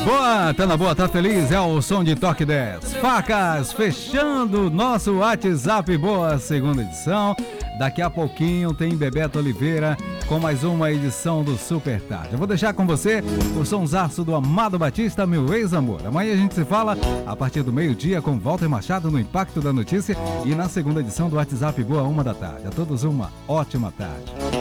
Boa, tá na boa, tá feliz? É o som de Toque 10. Facas, fechando nosso WhatsApp Boa, segunda edição. Daqui a pouquinho tem Bebeto Oliveira com mais uma edição do Super Tarde. Eu vou deixar com você o sonsaço do Amado Batista, meu ex-amor. Amanhã a gente se fala a partir do meio-dia com Walter Machado no Impacto da Notícia e na segunda edição do WhatsApp Boa, 1 da tarde. A todos uma ótima tarde.